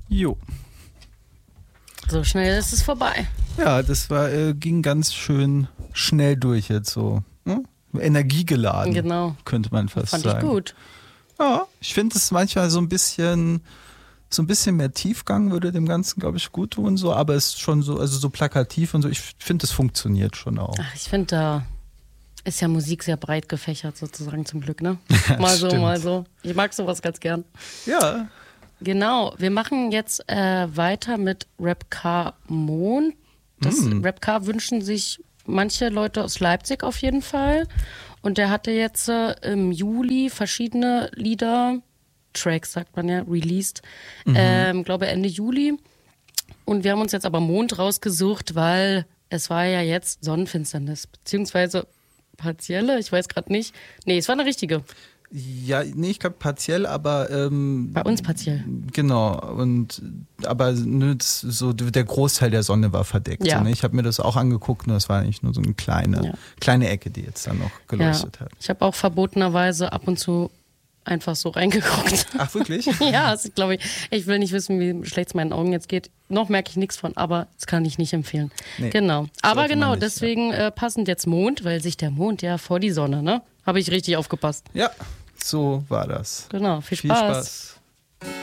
Jo. So schnell ist es vorbei. Ja, das ging ganz schön schnell durch jetzt so. Energiegeladen, Genau. könnte man fast sagen. Fand ich gut. Ja, ich finde es manchmal so ein bisschen mehr Tiefgang würde dem Ganzen, glaube ich, gut tun, so, aber es ist schon so, also so plakativ und so, ich finde, es funktioniert schon auch. Ach, ich finde, da ist ja Musik sehr breit gefächert sozusagen zum Glück, ne? Mal so, Stimmt. mal so. Ich mag sowas ganz gern. Ja. Genau, wir machen jetzt weiter mit Rapcar Mond. Das Rapcar wünschen sich manche Leute aus Leipzig auf jeden Fall. Und der hatte jetzt im Juli verschiedene Lieder, Tracks sagt man ja, released, glaube Ende Juli. Und wir haben uns jetzt aber Mond rausgesucht, weil es war ja jetzt Sonnenfinsternis, beziehungsweise partielle, ich weiß gerade nicht. Nee, es war eine richtige. Ja, nee, ich glaube partiell, aber Bei uns partiell. Genau, aber so der Großteil der Sonne war verdeckt. Ja. So, ne? Ich habe mir das auch angeguckt, nur das war eigentlich nur so eine kleine Ecke, die jetzt dann noch geleuchtet hat. Ich habe auch verbotenerweise ab und zu einfach so reingeguckt. Ach, wirklich? Ja, das glaube ich will nicht wissen, wie schlecht es meinen Augen jetzt geht. Noch merke ich nichts von, aber das kann ich nicht empfehlen. Nee, genau. Aber genau, nicht, deswegen passend jetzt Mond, weil sich der Mond ja vor die Sonne, ne? Habe ich richtig aufgepasst. Ja, so war das. Genau, viel Spaß.